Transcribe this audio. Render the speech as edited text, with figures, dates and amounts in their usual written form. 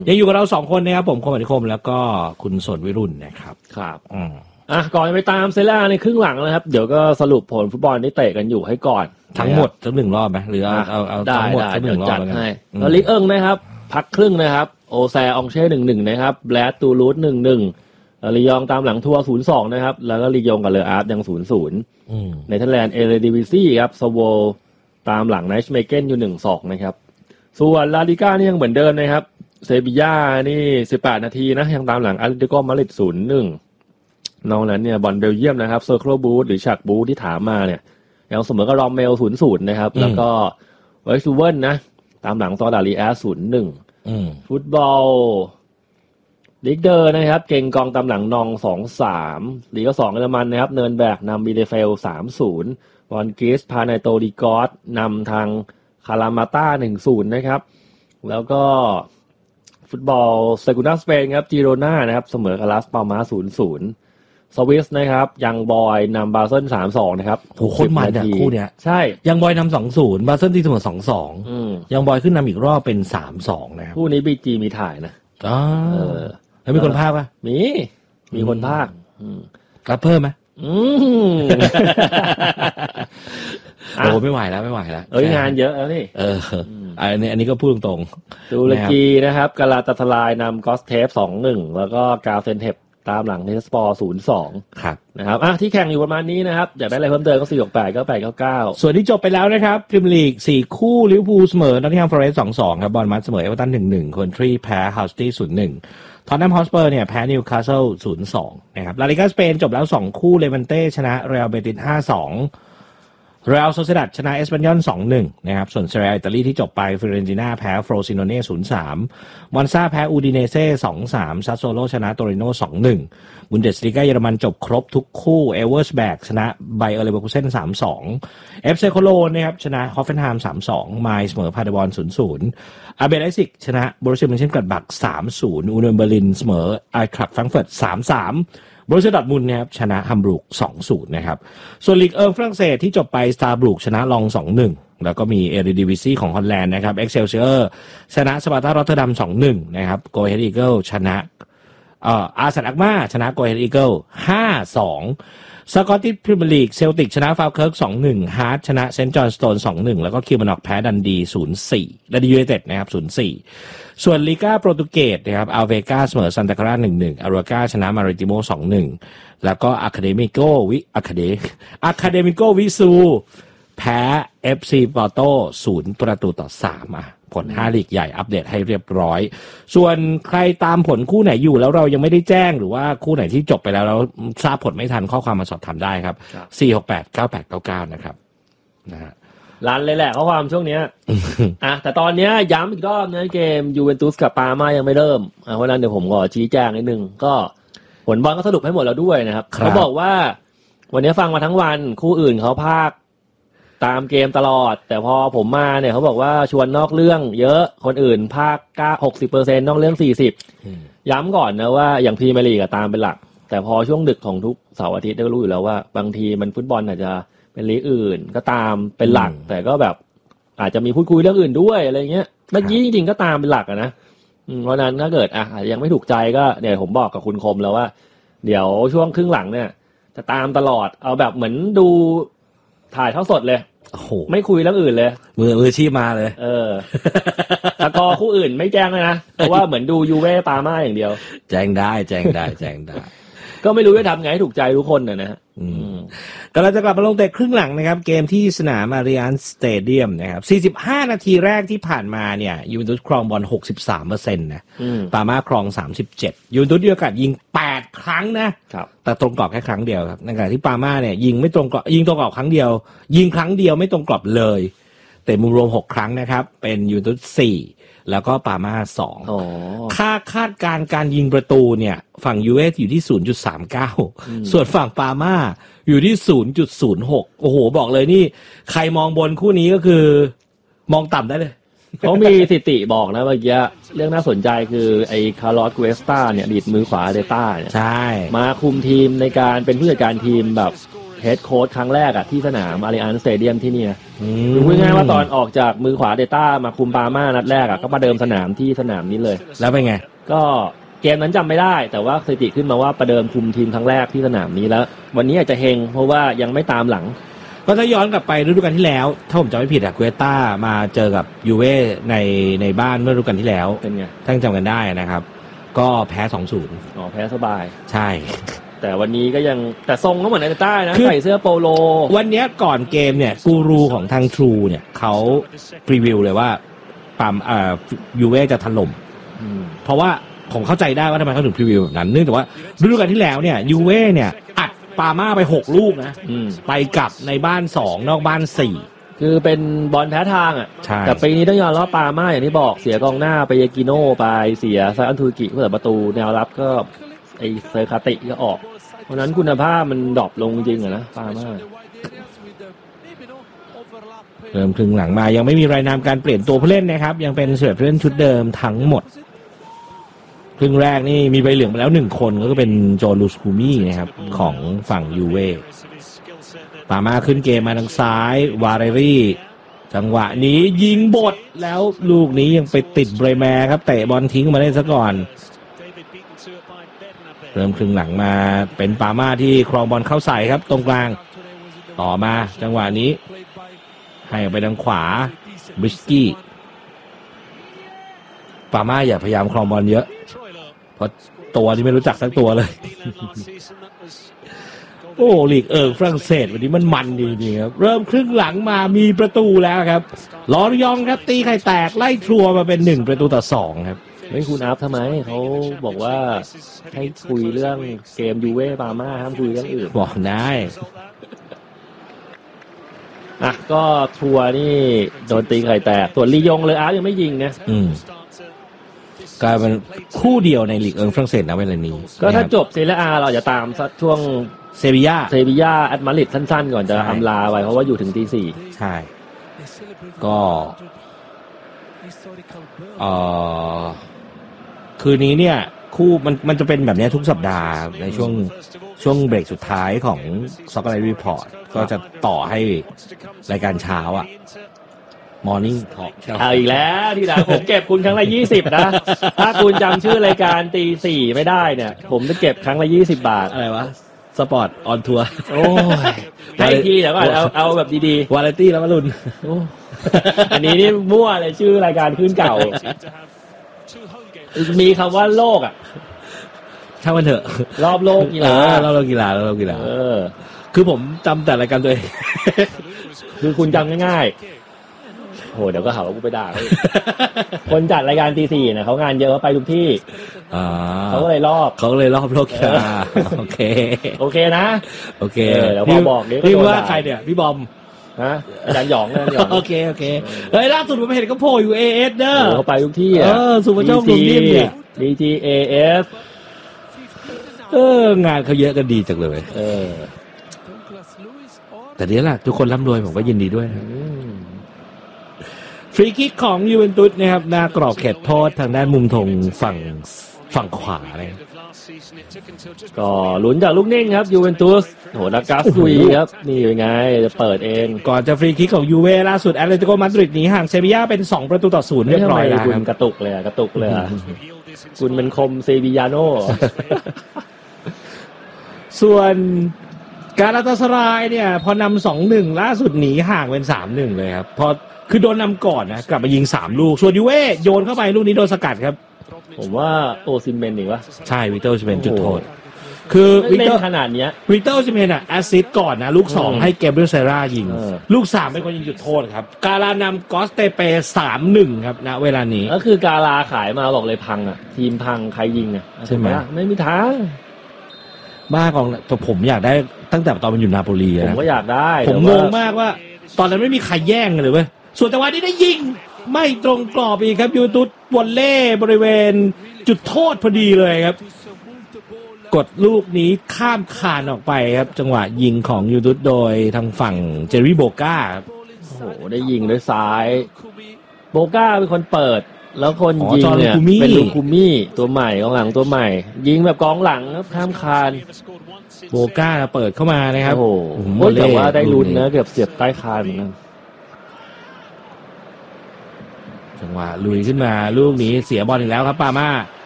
ยังอยู่กับเรา2คนนะครับผมคมอนิคมแล้วก็คุณสนวิรุณนะครับครับก่อนไปตามเซล่าในครึ่งหลังนะครับเดี๋ยวก็สรุปผลฟุตบอลที่เตะกันอยู่ให้ก่อนทั้งหมดสัก1รอบไหมหรือเอาทั้งหมดสัก1รอบให้แล้วลิกเอิงนะครับพักครึ่งนะครับโอแซอองเช่ 1-1 นะครับแบลดตูรูท 1-1 ลียงตามหลังทัวร์ 0-2 นะครับแล้วก็ลียงกับเลออาร์ฟยัง 0-0 ในเธอร์แลนด์เอเรดิวิซี่ครับสโวตามหลังไนท์เมเกนอยู่ 1-2 นะครับส่วนลาลิก้านี่ยังเหมือนเดิมนะครับเซบีย่านี่18นาทีนะยังตามหลังอาร์เตโกมาดริด 0-1 นอกนั้นเนี่ยบอลเบลเยียมนะครับเซอร์เคิลบูธหรือฉักบูธที่ถามมาเนี่ยยังเสมอกับรอมเมล 0-0 นะครับแล้วก็ไวซูเวิลนะตามหลังซอดาลีแอส 0-1 ฟุตบอลลีกเดอร์นะครับเก่งกองตามหลังนอง 2-3 ลีก2เยอรมันนะครับเนิร์นแบกนำบีเลเฟล 3-0 บอลกรีสพาไนโตดิกอสนำทางคารามาต้า 1-0 นะครับแล้วก็ฟุตบอลเซกูน่าสเปนครับจิโรนานะครับเสมอกับลาสปามา 0-0 สวิสนะครับยังบอยนำบาเซิล 3-2 นะครับโหโคตรมันเนี่ยคู่เนี้ยใช่ยังบอยนำ 2-0 บาเซิลที่เสมอ 2-2 ยังบอยขึ้นนำอีกรอบเป็น 3-2 นะครับคู่นี้บีจีมีถ่ายนะแล้วมีคนพากย์ป่ะมีคนพากย์รับเพิ่มไหมโอ้ไม่ไหวแล้วงานเยอะแล้วนี่อันนี้ก็พูดตรงๆตุรกีนะครับกาลาตาสลายนำกอสเทฟ 2-1 แล้วก็กาเซนเทปตามหลังเทสปอร์ 0-2 ครับนะครับที่แข่งอยู่ประมาณนี้นะครับอยากได้อะไรเพิ่มเติมก็468 9899 ส่วนที่จบไปแล้วนะครับพรีเมียร์ลีก4คู่ลิเวอร์พูลเสมอนอตติงแฮมฟอเรสต์ 2-2 ครับบอร์นมัธเสมอเอเวอร์ตัน 1-1 คอนทรีแพ้ฮัลสตี้ 0-1 ท็อตแนมฮอตสเปอร์เนี่ยแพ้นิวคาสเซิล 0-2 นะครับลาลิก้าสเปนจบแล้ว2คู่เลวันเต้ชนะเรอัลเบติส 5-2 เรอัลโซเซดัดชนะเอสปัญญอล 2-1 นะครับส่วนเซเรียอิตาลีที่จบไปฟิเรนติน่าแพ้โฟรซิโนเน่ 0-3 มอนซาแพ้อูดิเนเซ่ 2-3 ซัสโซโลชนะโตริโน่ 2-1 บุนเดสลีกาเยอรมันจบครบทุกคู่เอเวอร์สแบกชนะไบเออร์เลเวอร์คูเซ่น 3-2 เอฟซีโคโลนนะครับชนะฮอฟเฟนไฮม์ 3-2 ไมล์เสมอพาเดบอล 0-0 อาร์เบไลซิกชนะบรูเซีย มอนเชนกลัดบัก 3-0 อูเนมเบอร์ลินเสมอไอคลับแฟรงก์เฟิร์ต 3-3บรูเซียดอร์ทมุนด์นะครับชนะฮัมบูร์ก 2-0 นะครับส่วนลีกฝรั่งเศสที่จบไปสตาร์บรูกชนะลอง 2-1 แล้วก็มีเอริดิวิซีของฮอลแลนด์นะครับเอ็กเซลเซียร์ชนะสปาร์ตารอตเทอร์ดัม 2-1 นะครับโกเฮดอีเกิลชนะอาร์เซนอักมาชนะโกเฮดอีเกิล 5-2 สกอตติชพรีเมียร์ลีกเซลติกชนะฟาวเคิร์ก 2-1 ฮาร์ทชนะเซนต์จอห์นสโตน 2-1 แล้วก็คิวมานอกแพ้ดันดี 0-4 ดันดียูไนเต็ดนะครับ 0-4 ส่วนลีกาโปรตุเกสนะครับอัลเวกาเสมอซันตาคารา 1-1 อารัวกาชนะมาริติโม 2-1 แล้วก็อะคาเดมิโกวิซูแพ้ FC ปอร์โต้ 0-3 ผล5ลีกใหญ่อัปเดตให้เรียบร้อยส่วนใครตามผลคู่ไหนอยู่แล้วเรายังไม่ได้แจ้งหรือว่าคู่ไหนที่จบไปแล้วทราบผลไม่ทันข้อความมาสอบถามได้ครับ4689899นะครับนะฮะรันเลยแหละข้อความช่วงนี้ แต่ตอนนี้ย้ำอีกรอบนะเกมยูเวนตุสกับปาร์มายังไม่เริ่มเพราะนั้นเดี๋ยวผมขอชี้แจงนิดนึงก็ผลบอลก็สรุปให้หมดแล้วด้วยนะครับเขาบอกว่าวันนี้ฟังมาทั้งวันคู่อื่นเขาพากตามเกมตลอดแต่พอผมมาเนี่ยเขาบอกว่าชวนนอกเรื่องเยอะคนอื่นพาก60%นอกเรื่อง40ย้ำก่อนนะว่าอย่างพรีเมียร์ลีกตามเป็นหลักแต่พอช่วงดึกของทุกเสาร์อาทิตย์ก็รู้อยู่แล้วว่าบางทีมันฟุตบอลอาจจะเป็นลีกอื่นก็ตามเป็นหลักแต่ก็แบบอาจจะมีพูดคุยเรื่องอื่นด้วยอะไรเงี้ยเมื่อกี้จริงๆก็ตามเป็นหลักนะเพราะนั้นถ้าเกิดยังไม่ถูกใจก็เดี๋ยวผมบอกกับคุณคมแล้วว่าเดี๋ยวช่วงครึ่งหลังเนี่ยจะตามตลอดเอาแบบเหมือนดูถ่ายทอดสดเลยโอ้โหไม่คุยเรื่องอื่นเลยมืออาชีพมาเลยตะกอคู่อื่นไม่แจ้งเลยนะเพราะว่าเหมือนดูยูเว่ปาร์ม่าอย่างเดียวแจ้งได้ก็ไม่รู้จะทำไงให้ถูกใจทุกคนนะฮะกำลังจะกลับมาลงเตะครึ่งหลังนะครับเกมที่สนามอาริอันสเตเดียมนะครับ45นาทีแรกที่ผ่านมาเนี่ยยูเวนตุสครองบอล 63% นะปาร์มาครอง37ยูเวนตุสมีโอกาสยิง8ครั้งนะครับแต่ตรงกรอบแค่ครั้งเดียวครับในขณะที่ปาร์มาเนี่ยยิงไม่ตรงกรอบยิงตรงกรอบครั้งเดียวยิงครั้งเดียวไม่ตรงกรอบเลยแต่มุมรวม6ครั้งนะครับเป็นยูเวนตุส4แล้วก็ปาร์มา2ค่าคาดการณ์การยิงประตูเนี่ยฝั่งยูเอสอยู่ที่ 0.39 ส่วนฝั่งปาร์มาอยู่ที่ 0.06 โอ้โหบอกเลยนี่ใครมองบนคู่นี้ก็คือมองต่ำได้เลยเขามีสถิติบอกนะเมื่อกี้เรื่องน่าสนใจคือไอ้คาร์ลอส เกวสตาเนี่ยอดีตมือขวาเดต้าเนี่ยใช่มาคุมทีมในการเป็นผู้จัดการทีมแบบเฮดโค้ชครั้งแรกที่สนามอาริอันสเตเดียมที่นี่นะคือพูดง่ายๆว่าตอนออกจากมือขวาเดต้ามาคุมปาม่านัดแรกก็มาเดิมสนามที่สนามนี้เลยแล้วเป็นไงก็เกมนั้นจำไม่ได้แต่ว่าสถิติขึ้นมาว่าประเดิมคุมทีมครั้งแรกที่สนามนี้แล้ววันนี้อาจจะเฮงเพราะว่ายังไม่ตามหลังก็ถ้าย้อนกลับไปฤดูกาลที่แล้วถ้าผมจำไม่ผิดเกรต้ามาเจอกับยูเว่ในบ้านเมื่อฤดูกาลที่แล้วเป็นไงถ้าจำกันได้นะครับก็แพ้ 2-0 แพ้สบายใช่แต่วันนี้ก็ยังแต่ทรงก็เหมือนเดต้านะใส่เสื้อโปโลวันนี้ก่อนเกมเนี่ยกูรูของทาง True เนี่ยเขาพรีวิวเลยว่ายูเว่จะถล่มเพราะว่าผมเข้าใจได้ว่าทำไมเขาถึงพรีวิวแบบนั้นเนื่องจากว่าฤดูกาลที่แล้วเนี่ยยูเว่เนี่ยอัดปาม่าไป6ลูกนะไปกลับในบ้าน2นอกบ้าน4 คือเป็นบอลแพ้ทางแต่ปีนี้ต้องยอมรับปาม่าอย่างที่บอกเสียกองหน้าไปยากิโน่ไปเสียซาอันทูกิเพื่อประตูแนวรับก็ไอเซอร์คาติก็ออกเพราะนั้นคุณภาพมันดรอปลงจริงนะปาม่าเริ่มครึ่งหลังมายังไม่มีรายนามการเปลี่ยนตัวผู้เล่นนะครับยังเป็น11ผู้เล่นชุดเดิมทั้งหมดครึ่งแรกนี่มีใบเหลืองไปแล้ว1คนก็เป็นโจลูสคูมี่นะครับของฝั่งยูเว่ปาม่าขึ้นเกมมาทางซ้ายวาเรรี่จังหวะนี้ยิงบดแล้วลูกนี้ยังไปติดเบรแมร์ครับเตะบอลทิ้งมาได้ซะก่อนเริ่มครึ่งหลังมาเป็นปาม่าที่ครองบอลเข้าใส่ครับตรงกลางต่อมาจังหวะนี้ให้ไปทางขวาบริสกี้ปาม่าอย่าพยายามครองบอลเยอะเพราะตัวที่ไม่รู้จักสักตัวเลยโอ้ลีกฝรั่งเศสวันนี้มันจริงๆครับเริ่มครึ่งหลังมามีประตูแล้วครับลอริยองครับตีไข่แตกไล่ทรัวมาเป็น1-2ครับไม่คุณอัพทำไมเขาบอกว่าให้คุยเรื่องเกมยูเว่ปาม่าห้ามคุยเรื่องอื่นบอกได้ก็ทัวร์นี่โดนตีไข่แตกส่วนลียงเลยอาร์ยังไม่ยิงนะกลายเป็นคู่เดียวในลีกฝรั่งเศสนะเวลานี้ก็ถ้าจบเซเรียอาเราจะตามสักช่วงเซบียาแอตมาดริดสั้นๆก่อนจะอำลาไว้เพราะว่าอยู่ถึงตี 4 ใช่ก็คืนนี้เนี่ยคู่มันจะเป็นแบบนี้ทุกสัปดาห์ในช่วงเบรกสุดท้ายของ Soccer Night Report ก็จะต่อให้รายการเช้าMorning Talk เอาอีกแล้วที่ไหนผมเก็บคุณครั้งละ20นะถ้าคุณจำชื่อรายการตี 4ไม่ได้เนี่ยผมจะเก็บครั้งละ20 บาทอะไรวะสปอร์ตออนทัวร์โอ้ยให้ทีเดี๋ยวก่อนเอาแบบดีๆวาไรตี้แล้วมาลุ้นอันนี้นี่มั่วเลยชื่อรายการขึ้นเก่ามีคำว่าโลกช่างมันเถอะรอบโลกกีฬารอบโลกกีฬาคือผมจำแต่รายการตัวเองคือคุณจำง่ายๆโหเดี๋ยวก็หาว่ากูไปด่าคนจัดรายการตี 4เนี่ยเขางานเยอะเขาไปทุกที่เขาก็เลยรอบโลกกีฬาโอเคนะโอเคเดี๋ยวพอบอกนี่ว่าใครเนี่ยพี่บอมอาจารย์หยองโอเคเฮ้ยล่าสุดผมเห็นเขาโผล่อยู่ AS เด้อเขาไปทุกที่สุภโชคลุงนิ่มเนี่ย DGAF งานเขาเยอะกันดีจังเลยแต่เดี๋ยวล่ะทุกคนร่ำรวยผมก็ยินดีด้วยฟรีคิกของยูเวนตุสนะครับหน้ากรอบเขตโทษทางด้านมุมธงฝั่งขวาเลยก็ลุ้นจากลูกนิ่งครับยูเวนตุสโหนักกราฟซุยครับนี่ยังไงจะเปิดเองก่อนจะฟรีคิกของยูเว่ล่าสุดแอตเลติโกมาดริดหนีห่างเซบีย่าเป็น2-0เรียบร้อยแล้วคุณกระตุกเลยคุณเป็นคมเซบียาโน่ส่วนกาลาตาสรายเนี่ยพอนำ 2-1 ล่าสุดหนีห่างเป็น 3-1 เลยครับพอคือโดนนำก่อนนะกลับมายิง3ลูกส่วนยูเว่โยนเข้าไปลูกนี้โดนสกัดครับผมว่าโอซิเมนอีกวะใช่วิกเตอร์โอซิเมนจุดโทษคือวิกเตอร์ขนาดนี้วิกเตอร์โอซิเมนแอสซิสต์ก่อนนะลูก2ให้เกเบรียลเซรายิงลูก3เป็นคนยิงจุดโทษครับกาลานำกอสเตเป 3-1 ครับณเวลานี้ก็คือกาลาขายมาบอกเลยพังทีมพังใครยิงใช่ไหมไม่มีทางบ้ากองแต่ผมอยากได้ตั้งแต่ตอนมันอยู่นาโปลีผมก็อยากได้ผมงงมากว่าตอนนั้นไม่มีใครแย่งเลยเว้ยส่วนจังหวะนี้ได้ยิงไม่ตรงกรอบอีกครับยูตุสวอลเล่บริเวณจุดโทษพอดีเลยครับกดลูกนี้ข้ามคานออกไปครับจังหวะยิงของยูตุสโดยทางฝั่งเจอรี่โบก้าครับโอ้โหได้ยิงด้วยซ้ายโบก้าเป็นคนเปิดแล้วคนยิงเนี่ยเป็นลูคูมี่ตัวใหม่กองหลังตัวใหม่ยิงแบบกองหลังครับข้ามคานโบก้าเปิดเข้ามานะครับโอ้โหแต่ว่าได้ลุ้นนะเกือบเสียบใต้คานเหมือนกันจังหวะลุยขึ้นมาลูกนี้เสียบอลอีกแล้วครับปาม่า